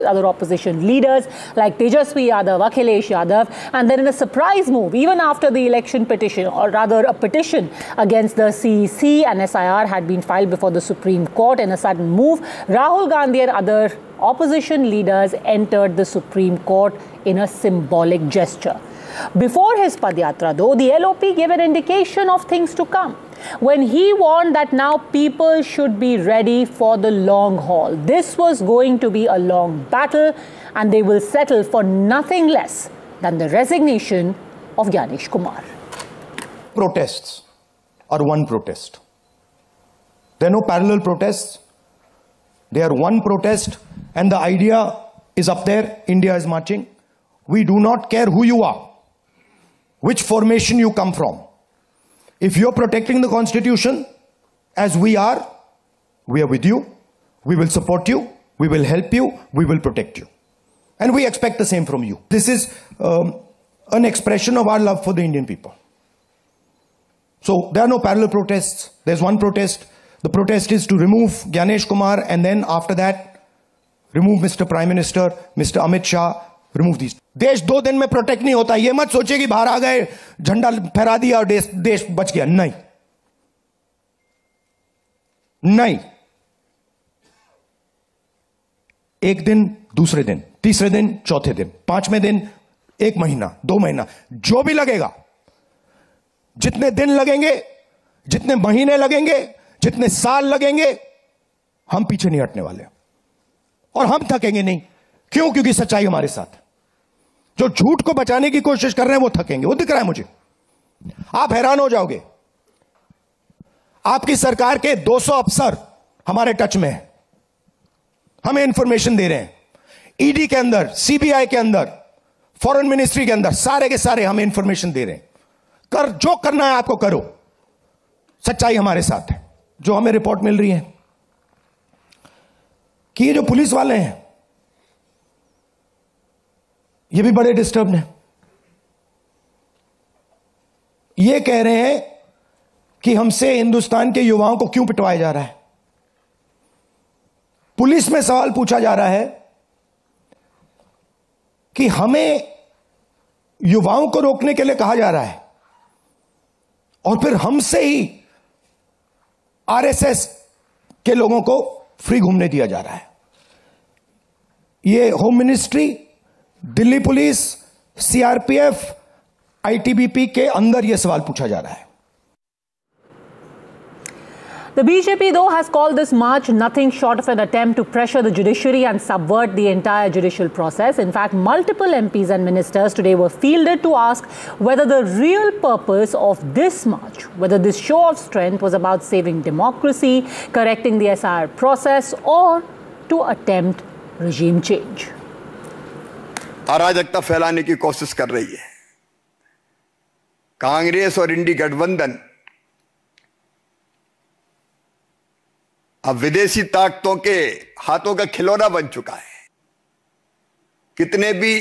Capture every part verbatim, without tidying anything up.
other opposition leaders like Tejasvi Yadav, Akhilesh Yadav, and then in a surprise move, even after the election petition, or rather a petition against the C E C and S I R had been filed before the Supreme Court, in a sudden move, Rahul Gandhi and other opposition leaders entered the Supreme Court in a symbolic gesture. Before his Padyatra, though, the L O P gave an indication of things to come when he warned that now people should be ready for the long haul. This was going to be a long battle, and they will settle for nothing less than the resignation of Gyanesh Kumar. Protests are one protest. There are no parallel protests. They are one protest, and the idea is up there. India is marching. We do not care who you are, which formation you come from. If you're protecting the Constitution, as we are, we are with you. We will support you. We will help you. We will protect you. And we expect the same from you. This is um, an expression of our love for the Indian people. So there are no parallel protests. There's one protest. The protest is to remove Gyanesh Kumar, and then after that, remove Mister Prime Minister, Mister Amit Shah, remove these. देश दो दिन में protect नहीं होता. ये मत सोचे कि बाहर आ गए, झंडा फहरा दिया और देश देश बच गया. नहीं नहीं एक दिन, दूसरे दिन, तीसरे दिन, चौथे दिन, पांचवें दिन, एक महीना, दो महीना, जो भी लगेगा, जितने दिन लगेंगे, जितने महीने लगेंगे, जितने साल लगेंगे, हम पीछे नहीं हटने वाले. और हम थकेंगे नहीं. क्यों? क्योंकि सच्चाई हमारे साथ. जो झूठ को बचाने की कोशिश कर रहे हैं वो थकेंगे. वो दिख रहा है मुझे. आप हैरान हो जाओगे. आपकी सरकार के दो सौ अफसर हमारे टच में हैं. हमें इंफॉर्मेशन दे रहे हैं. ईडी के अंदर, सीबीआई के अंदर, फॉरेन मिनिस्ट्री के अंदर, सारे के सारे हमें इंफॉर्मेशन दे रहे हैं. कर जो करना है आपको करो. सच्चाई हमारे साथ है. जो हमें रिपोर्ट मिल रही है कि ये जो पुलिस वाले हैं ये भी बड़े डिस्टर्ब हैं. ये कह रहे हैं कि हमसे हिंदुस्तान के युवाओं को क्यों पिटवाया जा रहा है. पुलिस में सवाल पूछा जा रहा है कि हमें युवाओं को रोकने के लिए कहा जा रहा है, और फिर हमसे ही आरएसएस के लोगों को फ्री घूमने दिया जा रहा है. ये home ministry, Delhi police, CRPF, ITBP के अंदर यह सवाल पूछा जा रहा है. The B J P, though, has called this march nothing short of an attempt to pressure the judiciary and subvert the entire judicial process. In fact, multiple M Ps and ministers today were fielded to ask whether the real purpose of this march, whether this show of strength was about saving democracy, correcting the S I R process, or to attempt regime change. अराजकता फैलाने की कोशिश कर रही है कांग्रेस और इंडी गठबंधन. अब विदेशी ताकतों के हाथों का खिलौना बन चुका है. कितने भी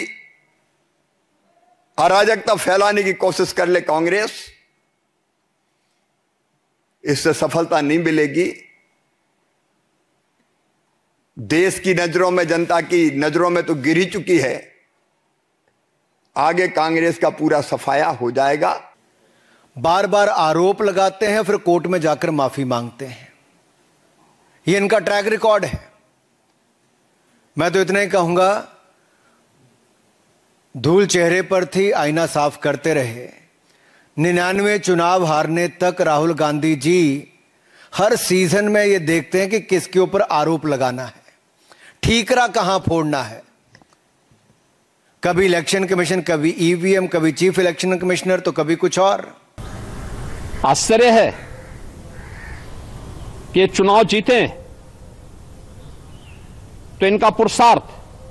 अराजकता फैलाने की कोशिश कर ले कांग्रेस, इससे सफलता नहीं मिलेगी. देश की नजरों में, जनता की नजरों में तो गिर ही चुकी है. आगे कांग्रेस का पूरा सफाया हो जाएगा. बार बार आरोप लगाते हैं, फिर कोर्ट में जाकर माफी मांगते हैं. ये इनका ट्रैक रिकॉर्ड है. मैं तो इतना ही कहूंगा, धूल चेहरे पर थी, आईना साफ करते रहे. निन्यानवे चुनाव हारने तक राहुल गांधी जी हर सीजन में ये देखते हैं कि किसके ऊपर आरोप लगाना है, ठीकरा कहां फोड़ना है. कभी इलेक्शन कमीशन, कभी ईवीएम, कभी चीफ इलेक्शन कमिश्नर, तो कभी कुछ और. आश्चर्य है कि चुनाव जीते तो इनका पुरुषार्थ,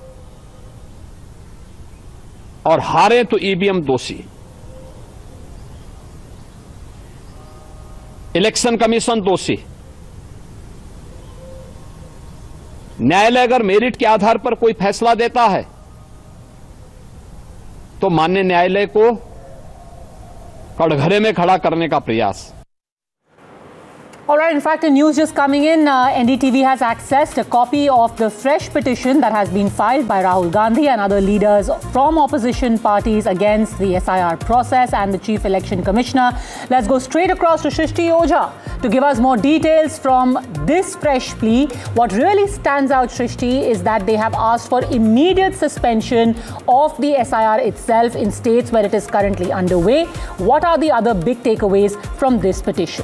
और हारे तो ईवीएम दोषी. इलेक्शन कमीशन दोषी. न्यायालय अगर मेरिट के आधार पर कोई फैसला देता है तो माननीय न्यायालय को कटघरे में खड़ा करने का प्रयास. All right, in fact, the news just coming in, uh, N D T V has accessed a copy of the fresh petition that has been filed by Rahul Gandhi and other leaders from opposition parties against the S I R process and the Chief Election Commissioner. Let's go straight across to Shrishti Ojha to give us more details from this fresh plea. What really stands out, Shrishti, is that they have asked for immediate suspension of the S I R itself in states where it is currently underway. What are the other big takeaways from this petition?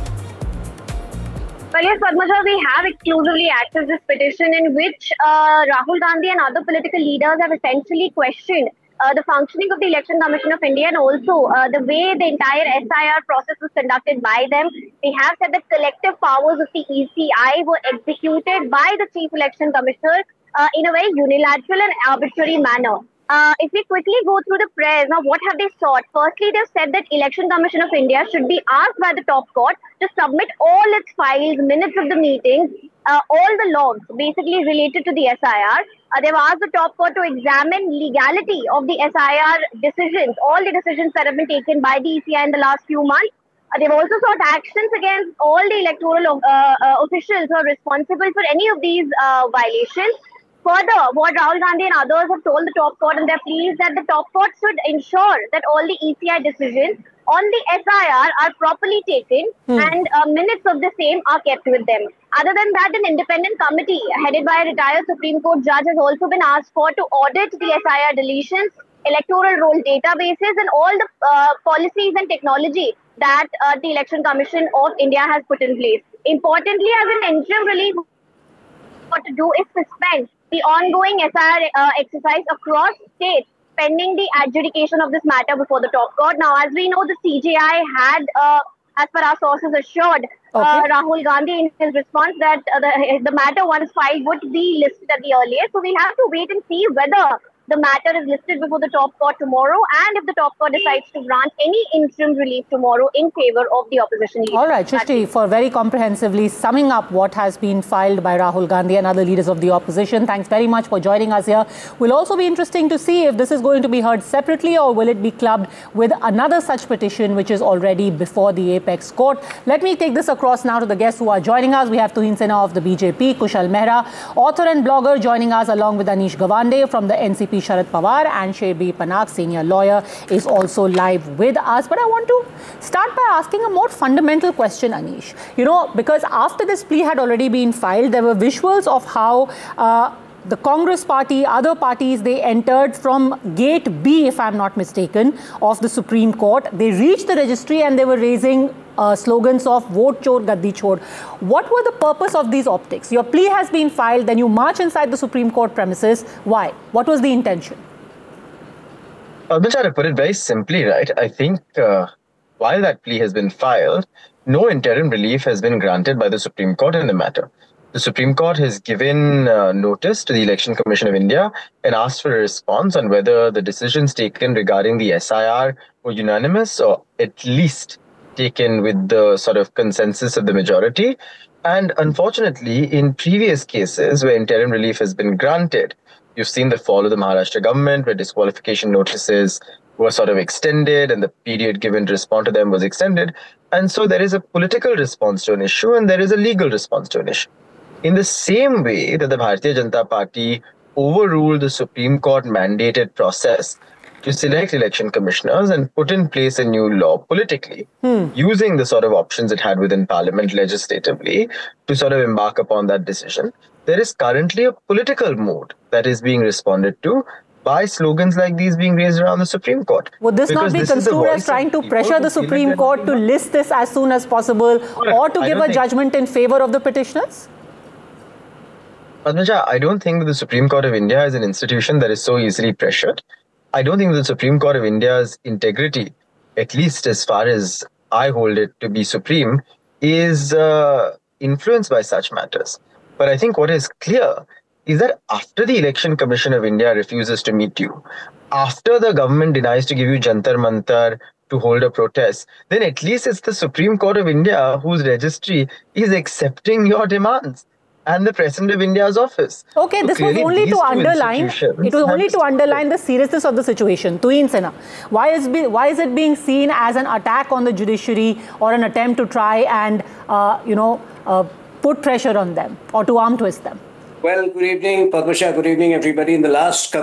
Well, yes, Padmaja, we have exclusively accessed this petition in which uh, Rahul Gandhi and other political leaders have essentially questioned uh, the functioning of the Election Commission of India and also uh, the way the entire S I R process was conducted by them. They have said that collective powers of the E C I were executed by the Chief Election Commissioner uh, in a very unilateral and arbitrary manner. Uh, if we quickly go through the prayers, now what have they sought? Firstly, they've said that Election Commission of India should be asked by the top court to submit all its files, minutes of the meetings, uh, all the logs basically related to the S I R. Uh, they've asked the top court to examine legality of the S I R decisions, all the decisions that have been taken by the E C I in the last few months. Uh, they've also sought actions against all the electoral uh, uh, officials who are responsible for any of these uh, violations. Further, what Rahul Gandhi and others have told the top court in their plea is that the top court should ensure that all the E C I decisions on the S I R are properly taken hmm. and uh, minutes of the same are kept with them. Other than that, an independent committee headed by a retired Supreme Court judge has also been asked for to audit the S I R deletions, electoral roll databases and all the uh, policies and technology that uh, the Election Commission of India has put in place. Importantly, as an interim relief, what to do is suspend the ongoing S I R uh, exercise across states pending the adjudication of this matter before the top court. Now, as we know, the C J I had, uh, as per our sources, assured uh, okay. Rahul Gandhi in his response that uh, the, the matter once filed would be listed at the earliest. So we'll have to wait and see whether the matter is listed before the top court tomorrow and if the top court decides to grant any interim relief tomorrow in favor of the opposition leader. All right, Shrishti, for very comprehensively summing up what has been filed by Rahul Gandhi and other leaders of the opposition, thanks very much for joining us here. Will also be interesting to see if this is going to be heard separately or will it be clubbed with another such petition which is already before the apex court. Let me take this across now to the guests who are joining us. We have Tuhin Sinha of the B J P, Kushal Mehra, author and blogger, joining us along with Anish Gawande from the N C P Sharad Pawar, and Sherbir Panak, senior lawyer, is also live with us. But I want to start by asking a more fundamental question, Anish. You know, because after this plea had already been filed, there were visuals of how uh, the Congress party, other parties, they entered from gate B, if I'm not mistaken, of the Supreme Court. They reached the registry and they were raising Uh, slogans of vote chor, gaddi chor. What were the purpose of these optics? Your plea has been filed, then you march inside the Supreme Court premises. Why? What was the intention? Padmaja, to put it very simply, right, I think uh, while that plea has been filed, no interim relief has been granted by the Supreme Court in the matter. The Supreme Court has given uh, notice to the Election Commission of India and asked for a response on whether the decisions taken regarding the S I R were unanimous or at least taken with the sort of consensus of the majority. And unfortunately, in previous cases where interim relief has been granted, you've seen the fall of the Maharashtra government where disqualification notices were sort of extended and the period given to respond to them was extended. And so there is a political response to an issue and there is a legal response to an issue. In the same way that the Bharatiya Janata Party overruled the Supreme Court mandated process to select election commissioners and put in place a new law politically, hmm. using the sort of options it had within Parliament legislatively to sort of embark upon that decision. There is currently a political mood that is being responded to by slogans like these being raised around the Supreme Court. Would this not be construed as trying to pressure the Supreme Court to list this as soon as possible or to give a judgment in favor of the petitioners? Padmaja, I don't think that the Supreme Court of India is an institution that is so easily pressured. I don't think the Supreme Court of India's integrity, at least as far as I hold it to be supreme, is uh, influenced by such matters. But I think what is clear is that after the Election Commission of India refuses to meet you, after the government denies to give you Jantar Mantar to hold a protest, then at least it's the Supreme Court of India whose registry is accepting your demands. and the President of India's office. Okay, So this was clearly only these to two underline. institutions It was have only to distorted. underline the seriousness of the situation. Tuin Sena, why is be, why is it being seen as an attack on the judiciary or an attempt to try and uh, you know uh, put pressure on them or to arm twist them? Well, good evening, Padma Shah. Good evening, everybody. In the last